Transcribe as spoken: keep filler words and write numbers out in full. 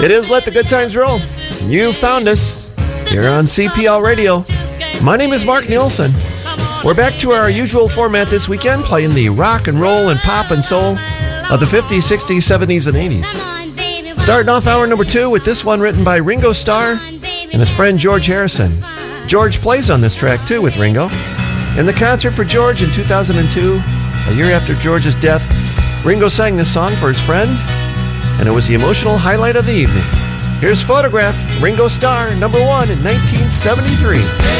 It is Let the Good Times Roll. You found us here on C P L Radio. My name is Mark Nielsen. We're back to our usual format this weekend, playing the rock and roll and pop and soul of the fifties, sixties, seventies, and eighties. Starting off hour number two with this one written by Ringo Starr and his friend George Harrison. George plays on this track too with Ringo. In the concert for George in two thousand two, a year after George's death, Ringo sang this song for his friend, and it was the emotional highlight of the evening. Here's Photograph, Ringo Starr, number one in nineteen seventy-three.